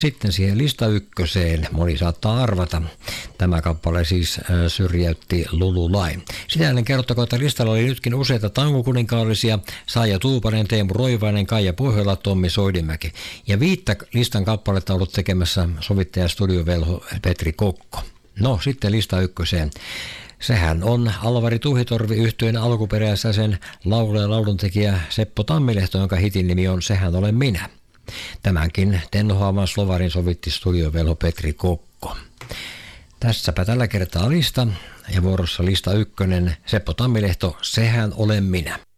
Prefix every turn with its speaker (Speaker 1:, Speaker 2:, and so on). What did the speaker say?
Speaker 1: Sitten siihen lista ykköseen, moni saattaa arvata, tämä kappale siis syrjäytti Lululain. Sitä ennen kerrottakoon, että listalla oli nytkin useita tangokuninkaallisia, Saija Tuupanen, Teemu Roivainen, Kaija Pohjola, Tommi Soidimäki. Ja 5 listan kappaletta on ollut tekemässä sovittaja studiovelho Petri Kokko. No sitten lista ykköseen. Sehän on Alvari Tuhitorvi -yhtyeen alkuperäisessä sen laulaja ja lauluntekijä Seppo Tammilehto, jonka hitin nimi on Sehän olen minä. Tämänkin Tenno Haaman Slovarin sovitti studiovelho Petri Kokko. Tässäpä tällä kertaa lista ja vuorossa lista ykkönen Seppo Tammilehto Sehän olen minä.